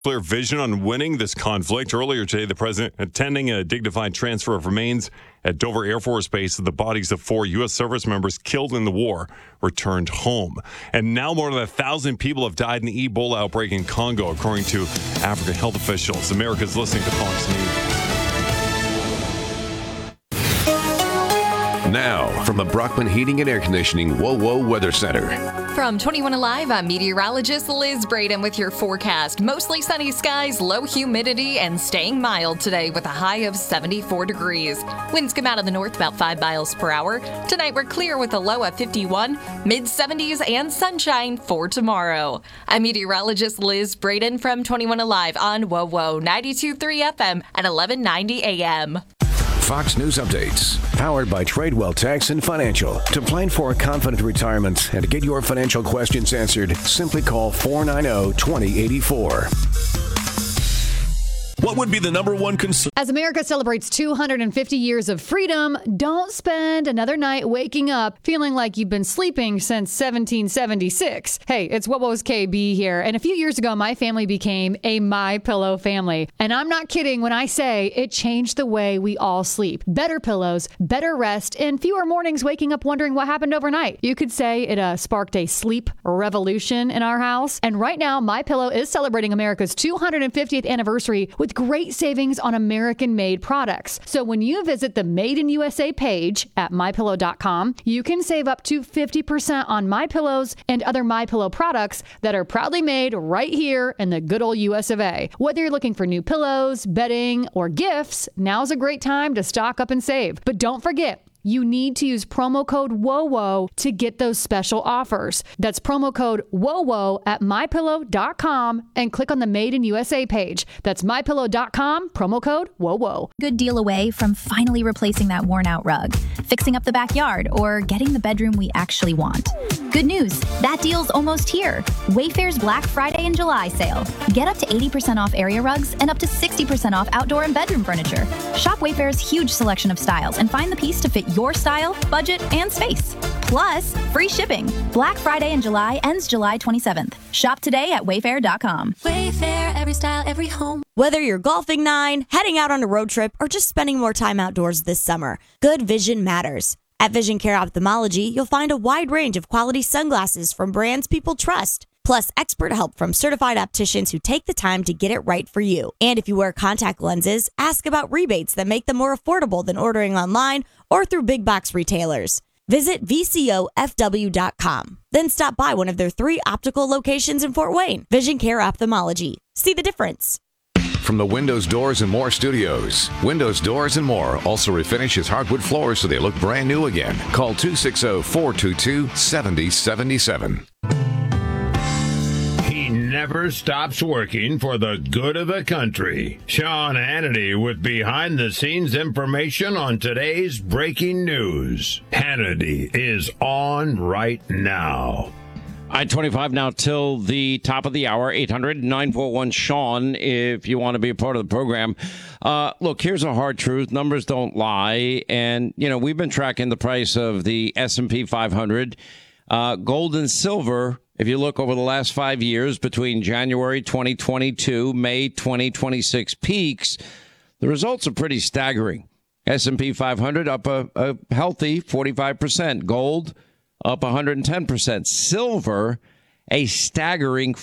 clear vision on winning this conflict. Earlier today, the president attending a dignified transfer of remains at Dover Air Force Base. The bodies of 4 U.S. service members killed in the war returned home. And now more than 1,000 people have died in the Ebola outbreak in Congo, according to African health officials. America's listening to Fox News. Now, from the Brockman Heating and Air Conditioning WOWO Weather Center. From 21 Alive, I'm meteorologist Liz Braden with your forecast. Mostly sunny skies, low humidity, and staying mild today with a high of 74 degrees. Winds come out of the north about 5 miles per hour. Tonight we're clear with a low of 51, mid-70s, and sunshine for tomorrow. I'm meteorologist Liz Braden from 21 Alive on WOWO 92.3 FM at 1190 AM. Fox News Updates, powered by Tradewell Tax and Financial. To plan for a confident retirement and to get your financial questions answered, simply call 490-2084. What would be the number one concern? As America celebrates 250 years of freedom, don't spend another night waking up feeling like you've been sleeping since 1776. Hey, it's WOWO's KB here. And a few years ago, my family became a MyPillow family. And I'm not kidding when I say it changed the way we all sleep. Better pillows, better rest, and fewer mornings waking up wondering what happened overnight. You could say it sparked a sleep revolution in our house. And right now, MyPillow is celebrating America's 250th anniversary with great savings on American-made products. So when you visit the Made in USA page at MyPillow.com, you can save up to 50% on MyPillows and other MyPillow products that are proudly made right here in the good old US of A. Whether you're looking for new pillows, bedding, or gifts, now's a great time to stock up and save. But don't forget, you need to use promo code WOWO to get those special offers. That's promo code WOWO at MyPillow.com and click on the Made in USA page. That's MyPillow.com, promo code WOWO. Good deal away from finally replacing that worn-out rug, fixing up the backyard, or getting the bedroom we actually want. Good news, that deal's almost here. Wayfair's Black Friday and July sale. Get up to 80% off area rugs and up to 60% off outdoor and bedroom furniture. Shop Wayfair's huge selection of styles and find the piece to fit your style, budget, and space. Plus, free shipping. Black Friday in July ends July 27th. Shop today at Wayfair.com. Wayfair, every style, every home. Whether you're golfing 9, heading out on a road trip, or just spending more time outdoors this summer, good vision matters. At Vision Care Ophthalmology, you'll find a wide range of quality sunglasses from brands people trust. Plus, expert help from certified opticians who take the time to get it right for you. And if you wear contact lenses, ask about rebates that make them more affordable than ordering online or through big box retailers. Visit VCOFW.com. Then stop by one of their 3 optical locations in Fort Wayne. Vision Care Ophthalmology. See the difference. From the Windows, Doors, and More studios, Windows, Doors, and More also refinishes hardwood floors so they look brand new again. Call 260-422-7077. Never stops working for the good of the country. Sean Hannity with behind-the-scenes information on today's breaking news. Hannity is on right now. I-25 now till the top of the hour, 800-941-SEAN if you want to be a part of the program. Look, here's a hard truth. Numbers don't lie. And, you know, we've been tracking the price of the S&P 500. Gold and silver, if you look over the last 5 years between January 2022, May 2026 peaks, the results are pretty staggering. S&P 500 up a healthy 45%. Gold up 110%. Silver, a staggering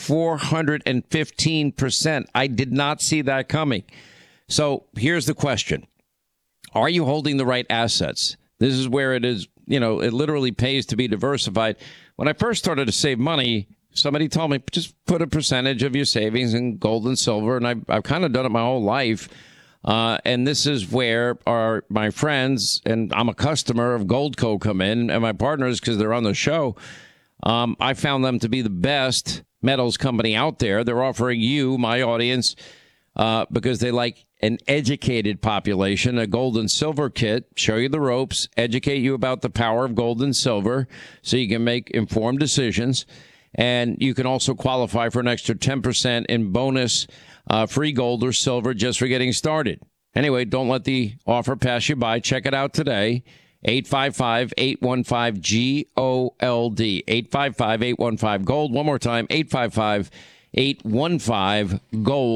415%. I did not see that coming. So here's the question. Are you holding the right assets? This is where it is, you know, it literally pays to be diversified. When I first started to save money, somebody told me, just put a percentage of your savings in gold and silver. And I've kind of done it my whole life. And this is where my friends, and I'm a customer of Goldco, come in, and my partners, because they're on the show. I found them to be the best metals company out there. They're offering you, my audience, because they like an educated population, a gold and silver kit, show you the ropes, educate you about the power of gold and silver so you can make informed decisions. And you can also qualify for an extra 10% in bonus free gold or silver just for getting started. Anyway, don't let the offer pass you by. Check it out today. 855-815-GOLD. 855-815-GOLD. One more time, 855 815-GOLD.